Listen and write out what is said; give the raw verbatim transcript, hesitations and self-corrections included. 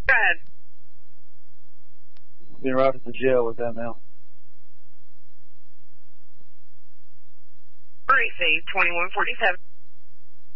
Go ahead. Being routed to jail with that mail. Receive twenty-one forty-seven.